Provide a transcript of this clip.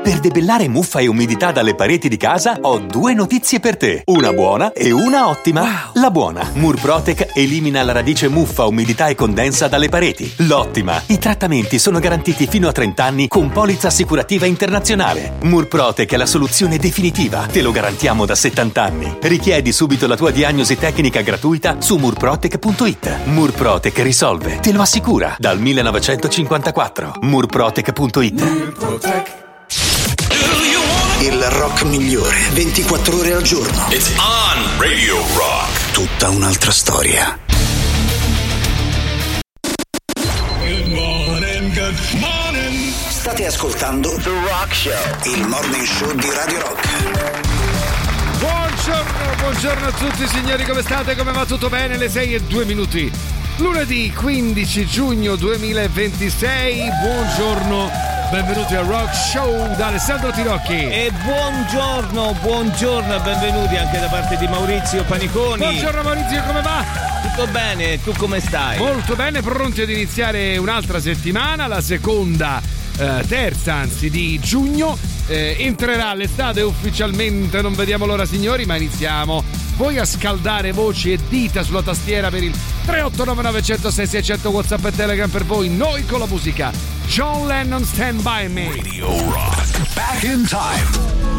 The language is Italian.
Per debellare muffa e umidità dalle pareti di casa ho 2 notizie per te. Una buona e una ottima. Wow. La buona: Murprotec elimina la radice muffa, umidità e condensa dalle pareti. L'ottima: i trattamenti sono garantiti fino a 30 anni con polizza assicurativa internazionale. Murprotec è la soluzione definitiva. Te lo garantiamo da 70 anni. Richiedi subito la tua diagnosi tecnica gratuita su murprotec.it. Murprotec risolve, te lo assicura, dal 1954. Murprotec.it. Il rock migliore, 24 ore al giorno. It's on Radio Rock. Tutta un'altra storia. Good morning, good morning. State ascoltando The Rock Show, il morning show di Radio Rock. Buongiorno a tutti signori, come state? Come va? Tutto bene? Le 6:02. Lunedì 15 giugno 2026. Buongiorno, benvenuti al Rock Show da Alessandro Tirocchi. E buongiorno e benvenuti anche da parte di Maurizio Paniconi. Buongiorno Maurizio, come va? Tutto bene, tu come stai? Molto bene, pronti ad iniziare un'altra settimana, la seconda, terza anzi di giugno. Entrerà l'estate ufficialmente, non vediamo l'ora signori, ma iniziamo. Voi a scaldare voci e dita sulla tastiera per il 389 906 600 WhatsApp e Telegram per voi, noi con la musica. John Lennon, Stand By Me. Radio Rock. Back in time.